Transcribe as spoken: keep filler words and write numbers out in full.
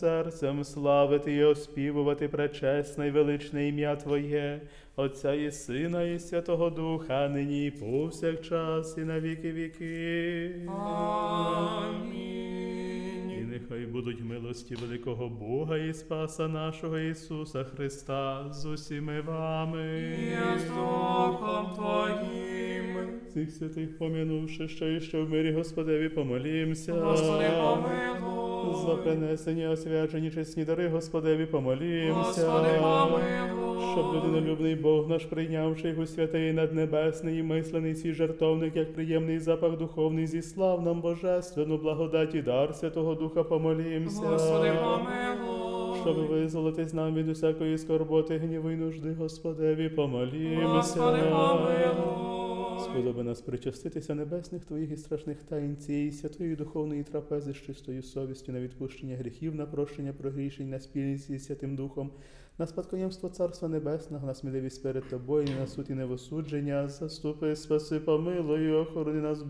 серцем славити і оспівувати пречесне й величне ім'я Твоє, Отця і Сина, і Святого Духа, нині і повсякчас, і на віки віки. Амінь. І нехай будуть милості великого Бога і Спаса нашого Ісуса Христа з усіми вами. І з Духом Твоїм. Цих святих помінувши, що і що в мирі Господеві помолімся. Господи, помилуй. За принесені освячені чесні дари Господеві помолімся. Господи, помилуй. Щоб людинолюбний Бог наш, прийнявши їх у святий наднебесний і мислений свій жертовник, як приємний запах духовний, зіслав нам божественну благодать і дар Святого Духа помолімся. Господи, помилуй. Щоб визволитись нам від усякої скорботи, гніву й нужди, Господеві помолімся. Господи, помилуй. Сподоби нас причаститися небесних Твоїх і страшних таїн цієї святої духовної трапези з чистою совістю на відпущення гріхів, на прощення прогрішень, на спільність зі Святим Духом, на спадкоємство Царства Небесного, на сміливість перед Тобою, на суд і невосудження. Заступи, спаси, помилуй, і охорони нас,